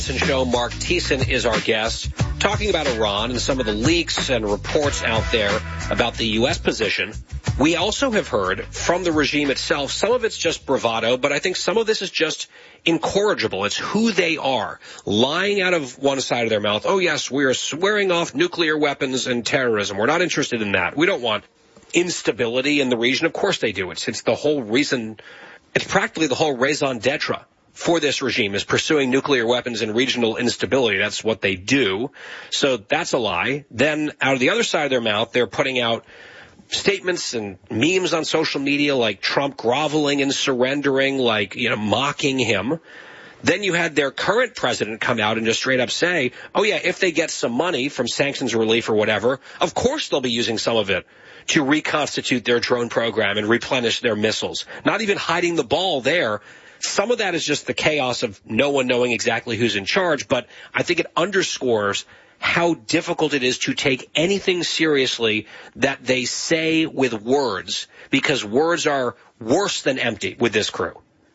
Show. Mark Thiessen is our guest, talking about Iran and some of the leaks and reports out there about the U.S. position. We also have heard from the regime itself, some of it's just bravado, but I think some of this is just incorrigible. It's who they are, lying out of one side of their mouth. Oh, yes, we are swearing off nuclear weapons and terrorism. We're not interested in that. We don't want instability in the region. Of course they do. It's the whole reason. It's practically the whole raison d'etre for this regime is pursuing nuclear weapons and regional instability. That's what they do. So that's a lie. Then out of the other side of their mouth, they're putting out statements and memes on social media like Trump groveling and surrendering, like, mocking him. Then you had their current president come out and just straight up say, oh, yeah, if they get some money from sanctions relief or whatever, of course they'll be using some of it to reconstitute their drone program and replenish their missiles. Not even hiding the ball there. Some of that is just the chaos of no one knowing exactly who's in charge, but I think it underscores how difficult it is to take anything seriously that they say with words, because words are worse than empty with this crew.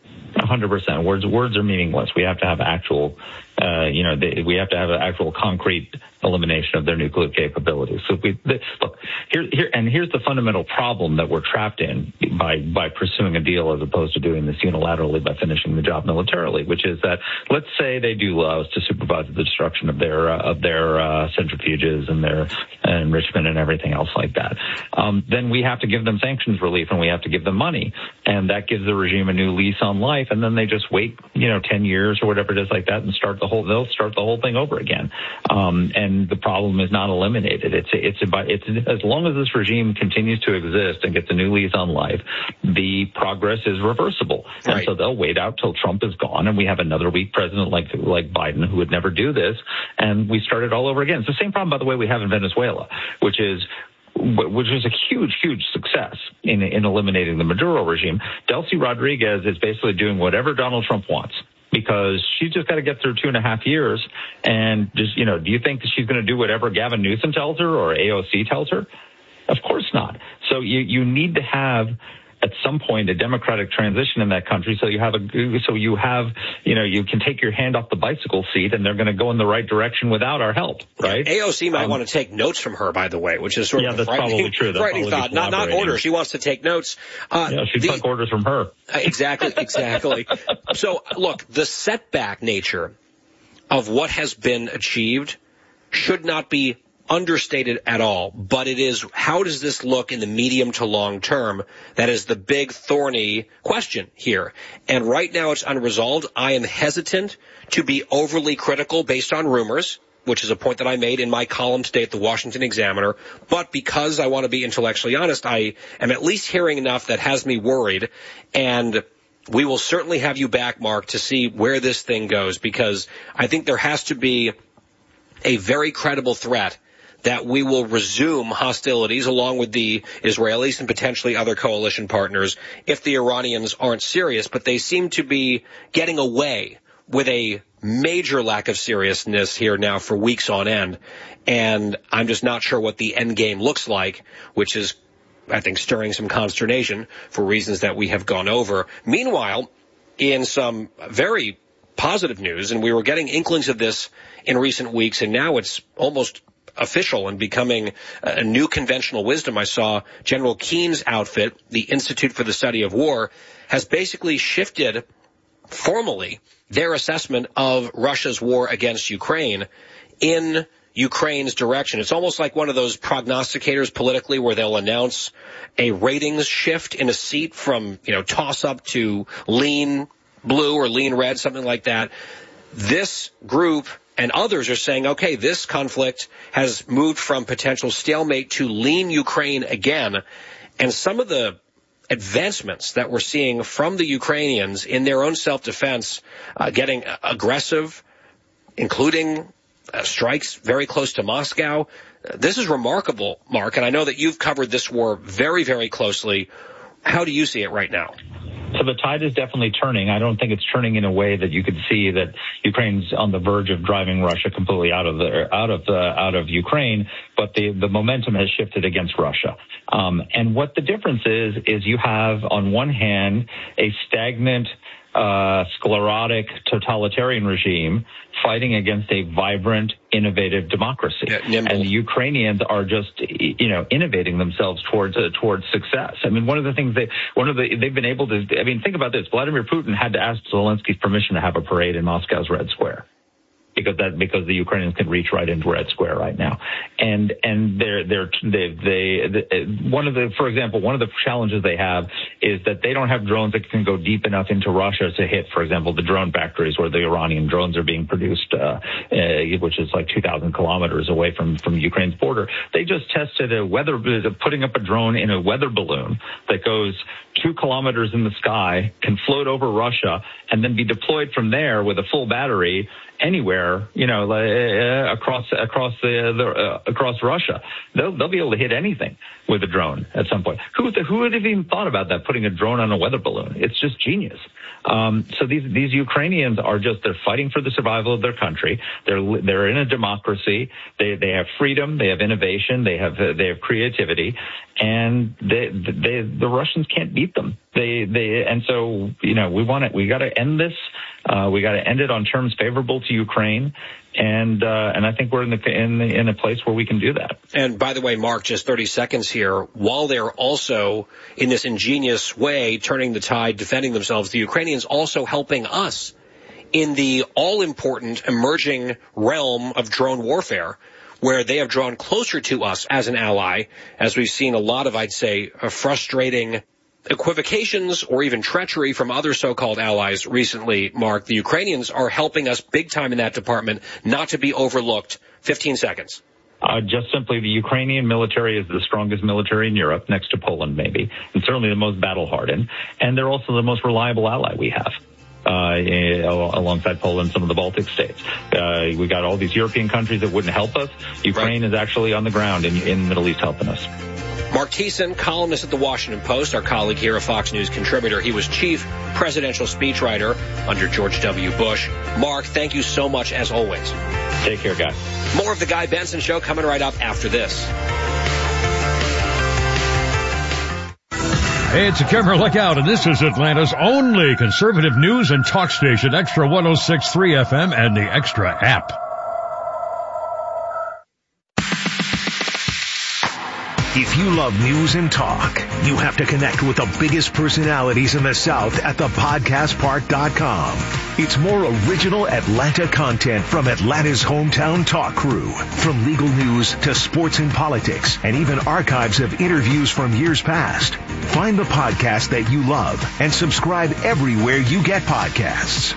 100%. Words are meaningless. We have to have actual, we have to have an actual concrete elimination of their nuclear capabilities. So look, here's the fundamental problem that we're trapped in by pursuing a deal as opposed to doing this unilaterally by finishing the job militarily, which is that let's say they do allow us to supervise the destruction of their centrifuges and their enrichment and everything else like that. Then we have to give them sanctions relief and we have to give them money, and that gives the regime a new lease on life. And then they just wait, 10 years or whatever it is like that, and they'll start the whole thing over again. And the problem is not eliminated. It's as long as this regime continues to exist and gets a new lease on life, the progress is reversible. Right. And so they'll wait out till Trump is gone and we have another weak president like Biden who would never do this, and we start it all over again. It's the same problem, by the way, we have in Venezuela, which is a huge success in eliminating the Maduro regime. Delcy Rodriguez is basically doing whatever Donald Trump wants, because she's just got to get through 2.5 years. And just, do you think that she's going to do whatever Gavin Newsom tells her or AOC tells her? Of course not. So you need to have at some point a democratic transition in that country, so you can take your hand off the bicycle seat and they're going to go in the right direction without our help, right? Yeah, AOC might want to take notes from her, by the way, which is sort of a frightening thought. Not orders. She wants to take notes. She took orders from her. Exactly. So, look, the setback nature of what has been achieved should not be understated at all, but it is, how does this look in the medium to long term? That is the big thorny question here. And right now it's unresolved. I am hesitant to be overly critical based on rumors, which is a point that I made in my column today at the Washington Examiner. But because I want to be intellectually honest, I am at least hearing enough that has me worried. And we will certainly have you back, Mark, to see where this thing goes, because I think there has to be a very credible threat that we will resume hostilities along with the Israelis and potentially other coalition partners if the Iranians aren't serious. But they seem to be getting away with a major lack of seriousness here now for weeks on end. And I'm just not sure what the end game looks like, which is, I think, stirring some consternation for reasons that we have gone over. Meanwhile, in some very positive news, and we were getting inklings of this in recent weeks, and now it's almost official and becoming a new conventional wisdom. I saw General Keene's outfit, the Institute for the Study of War, has basically shifted formally their assessment of Russia's war against Ukraine in Ukraine's direction. It's almost like one of those prognosticators politically where they'll announce a ratings shift in a seat from, toss up to lean blue or lean red, something like that. This group and others are saying, okay, this conflict has moved from potential stalemate to lean Ukraine again. And some of the advancements that we're seeing from the Ukrainians in their own self-defense, getting aggressive, including strikes very close to Moscow. This is remarkable, Mark, and I know that you've covered this war very, very closely. How do you see it right now? So the tide is definitely turning. I don't think it's turning in a way that you could see that Ukraine's on the verge of driving Russia completely out of Ukraine, but the momentum has shifted against Russia. And what the difference is you have on one hand a stagnant sclerotic totalitarian regime fighting against a vibrant, innovative democracy. And the Ukrainians are just, innovating themselves towards success. I mean, one of the things they've been able to, think about this. Vladimir Putin had to ask Zelensky's permission to have a parade in Moscow's Red Square. Because the Ukrainians can reach right into Red Square right now, and for example, one of the challenges they have is that they don't have drones that can go deep enough into Russia to hit, for example, the drone factories where the Iranian drones are being produced, which is like 2,000 kilometers away from Ukraine's border. They just tested putting up a drone in a weather balloon that goes 2 kilometers in the sky, can float over Russia, and then be deployed from there with a full battery anywhere, across Russia. They'll be able to hit anything with a drone at some point. Who would have even thought about that, putting a drone on a weather balloon? It's just genius. So these Ukrainians they're fighting for the survival of their country. They're in a democracy. They have freedom. They have innovation. They have creativity, and the Russians can't beat them. And so we got to end this. We got to end it on terms favorable to Ukraine, and I think we're in a place where we can do that. And by the way, Mark, just 30 seconds here. While they're also in this ingenious way turning the tide, defending themselves, the Ukrainians also helping us in the all-important emerging realm of drone warfare, where they have drawn closer to us as an ally, as we've seen a lot of, I'd say, frustrating equivocations or even treachery from other so-called allies recently, Mark. The Ukrainians are helping us big time in that department, not to be overlooked. 15 seconds. Just simply, the Ukrainian military is the strongest military in Europe, next to Poland maybe, and certainly the most battle-hardened. And they're also the most reliable ally we have. Alongside Poland, some of the Baltic states. We got all these European countries that wouldn't help us. Ukraine is actually on the ground in the Middle East helping us. Mark Thiessen, columnist at the Washington Post, our colleague here, a Fox News contributor. He was chief presidential speechwriter under George W. Bush. Mark, thank you so much, as always. Take care, guys. More of the Guy Benson Show coming right up after this. Hey, it's a camera look out, and this is Atlanta's only conservative news and talk station, Extra 106.3 FM and the Extra app. If you love news and talk, you have to connect with the biggest personalities in the South at thepodcastpark.com. It's more original Atlanta content from Atlanta's hometown talk crew. From legal news to sports and politics, and even archives of interviews from years past. Find the podcast that you love and subscribe everywhere you get podcasts.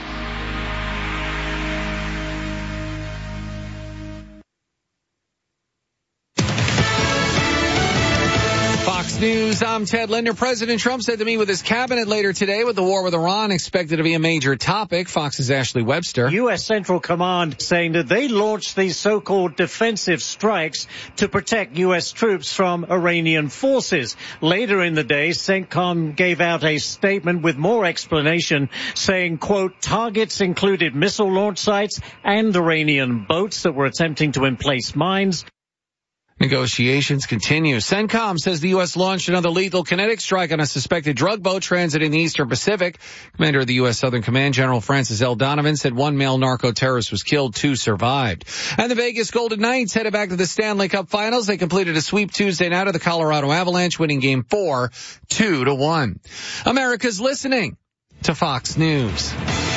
News. I'm Ted Linder. President Trump said to meet with his cabinet later today with the war with Iran expected to be a major topic. Fox's Ashley Webster. U.S. Central Command saying that they launched these so-called defensive strikes to protect U.S. troops from Iranian forces. Later in the day, CENTCOM gave out a statement with more explanation saying, quote, targets included missile launch sites and Iranian boats that were attempting to emplace mines. Negotiations continue. CENTCOM says the U.S. launched another lethal kinetic strike on a suspected drug boat transiting the Eastern Pacific. Commander of the U.S. Southern Command, General Francis L. Donovan, said one male narco-terrorist was killed, 2 survived. And the Vegas Golden Knights headed back to the Stanley Cup Finals. They completed a sweep Tuesday night of the Colorado Avalanche, winning Game 4, 2-1. America's listening to Fox News.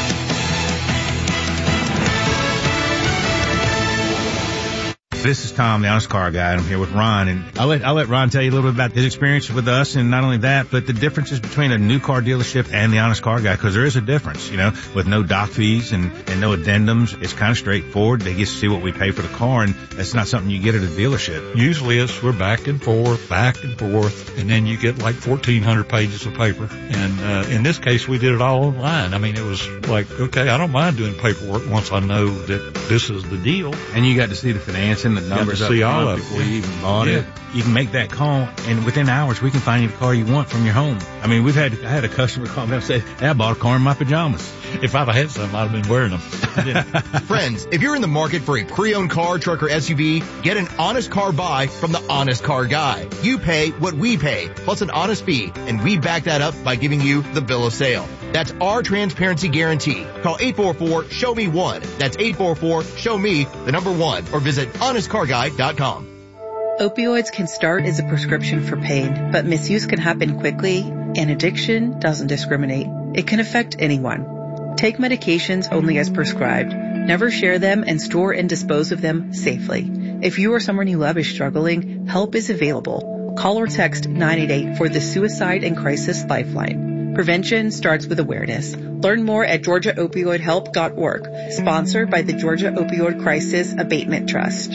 This is Tom, the Honest Car Guy, and I'm here with Ron. And I'll let Ron tell you a little bit about his experience with us, and not only that, but the differences between a new car dealership and the Honest Car Guy, because there is a difference, with no doc fees and no addendums. It's kind of straightforward. They get to see what we pay for the car, and that's not something you get at a dealership. Usually we're back and forth, and then you get like 1,400 pages of paper. And in this case, we did it all online. I mean, it was like, okay, I don't mind doing paperwork once I know that this is the deal. And you got to see the financing, the numbers up front before you even bought it. You can make that call, and within hours, we can find you the car you want from your home. I mean, I had a customer call me and say, hey, I bought a car in my pajamas. If I'd have had some, I'd have been wearing them. Friends, if you're in the market for a pre-owned car, truck, or SUV, get an honest car buy from the Honest Car Guy. You pay what we pay, plus an honest fee, and we back that up by giving you the bill of sale. That's our transparency guarantee. Call 844-SHOW-ME-1. That's 844-SHOW-ME1, or visit honestcarguy.com. Opioids can start as a prescription for pain, but misuse can happen quickly, and addiction doesn't discriminate. It can affect anyone. Take medications only as prescribed. Never share them, and store and dispose of them safely. If you or someone you love is struggling, help is available. Call or text 988 for the Suicide and Crisis Lifeline. Prevention starts with awareness. Learn more at GeorgiaOpioidHelp.org. Sponsored by the Georgia Opioid Crisis Abatement Trust.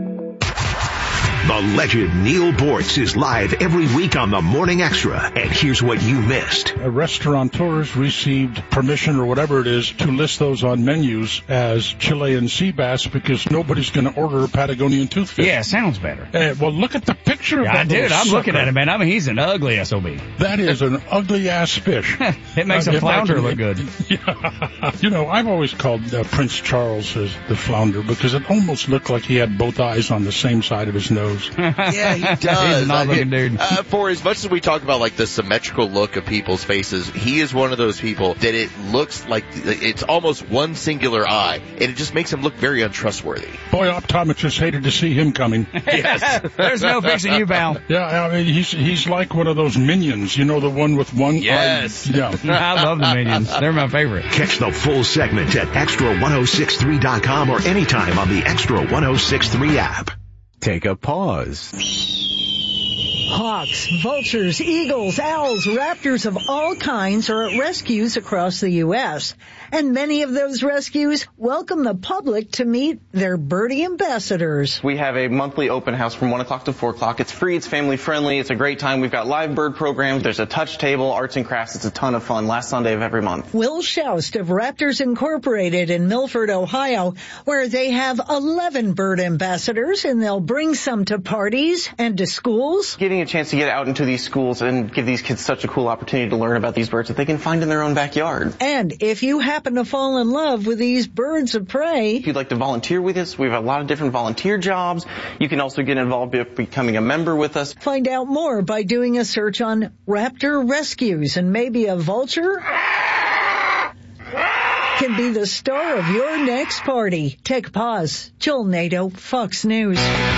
The legend Neil Bortz is live every week on the Morning Extra, and here's what you missed. Restaurateurs received permission or whatever it is to list those on menus as Chilean sea bass because nobody's going to order a Patagonian toothfish. Yeah, sounds better. Well, look at the picture of that. Dude, I'm looking at him, man. I mean, he's an ugly SOB. That is an ugly-ass fish. It makes a flounder look good. Yeah. You know, I've always called Prince Charles as the flounder because it almost looked like he had both eyes on the same side of his nose. Yeah, he does. He's an odd-looking dude. For as much as we talk about like the symmetrical look of people's faces, he is one of those people that it looks like it's almost one singular eye, and it just makes him look very untrustworthy. Boy, optometrists hated to see him coming. Yes. There's no fixing you, pal. Yeah, I mean, he's like one of those minions, you know, the one with one eye. Yes. Yeah. I love the Minions. They're my favorite. Catch the full segment at extra1063.com or anytime on the Extra 1063 app. Take a pause. Hawks, vultures, eagles, owls, raptors of all kinds are at rescues across the U.S. And many of those rescues welcome the public to meet their birdie ambassadors. We have a monthly open house from 1 o'clock to 4 o'clock. It's free, it's family friendly, it's a great time. We've got live bird programs, there's a touch table, arts and crafts. It's a ton of fun. Last Sunday of every month. Will Shoust of Raptors Incorporated in Milford, Ohio, where they have 11 bird ambassadors, and they'll bring some to parties and to schools. Giving a chance to get out into these schools and give these kids such a cool opportunity to learn about these birds that they can find in their own backyard. And if you happen to fall in love with these birds of prey, if you'd like to volunteer with us, we have a lot of different volunteer jobs. You can also get involved by becoming a member with us. Find out more by doing a search on Raptor Rescues, and maybe a vulture can be the star of your next party. Take a pause. Joel Nato, Fox News.